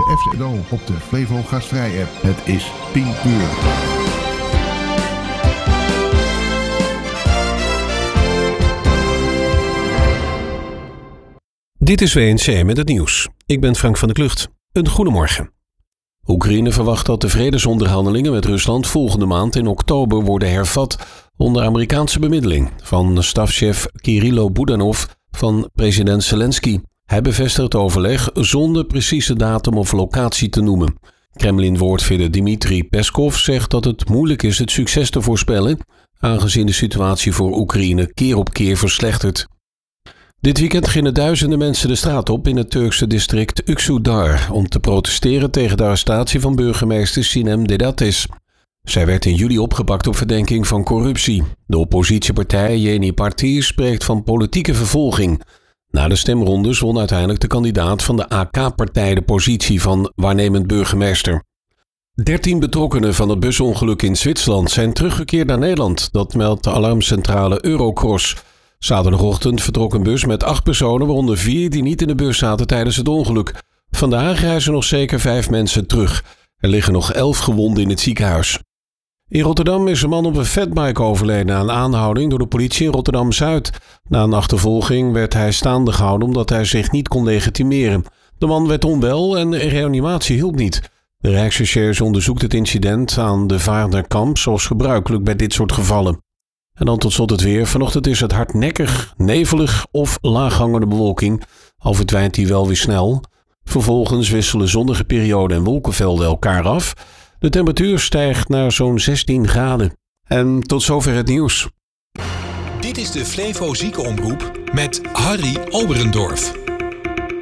FC Edo op de Flevo Gastvrij app. Het is 10 uur. Dit is WNC met het nieuws. Ik ben Frank van der Klucht. Een goedemorgen. Oekraïne verwacht dat de vredesonderhandelingen met Rusland volgende maand in oktober worden hervat onder Amerikaanse bemiddeling van stafchef Kirilo Budanov van president Zelensky. Hij bevestigt overleg zonder precieze datum of locatie te noemen. Kremlin-woordvoerder Dmitri Peskov zegt dat het moeilijk is het succes te voorspellen, aangezien de situatie voor Oekraïne keer op keer verslechtert. Dit weekend gingen duizenden mensen de straat op in het Turkse district Üsküdar om te protesteren tegen de arrestatie van burgemeester Sinem Dedatis. Zij werd in juli opgepakt op verdenking van corruptie. De oppositiepartij Yeni Parti spreekt van politieke vervolging. Na de stemrondes won uiteindelijk de kandidaat van de AK-partij de positie van waarnemend burgemeester. 13 betrokkenen van het busongeluk in Zwitserland zijn teruggekeerd naar Nederland. Dat meldt de alarmcentrale Eurocross. Zaterdagochtend vertrok een bus met 8 personen, waaronder 4 die niet in de bus zaten tijdens het ongeluk. Vandaag reizen nog zeker 5 mensen terug. Er liggen nog 11 gewonden in het ziekenhuis. In Rotterdam is een man op een fatbike overleden na een aanhouding door de politie in Rotterdam-Zuid. Na een achtervolging werd hij staande gehouden omdat hij zich niet kon legitimeren. De man werd onwel en de reanimatie hielp niet. De Rijksrecherche onderzoekt het incident aan de Vaarderkamp, zoals gebruikelijk bij dit soort gevallen. En dan tot slot het weer. Vanochtend is het hardnekkig, nevelig of laaghangende bewolking. Al verdwijnt die wel weer snel. Vervolgens wisselen zonnige perioden en wolkenvelden elkaar af. De temperatuur stijgt naar zo'n 16 graden. En tot zover het nieuws. Dit is de Flevo Ziekenomroep met Harry Oberendorf.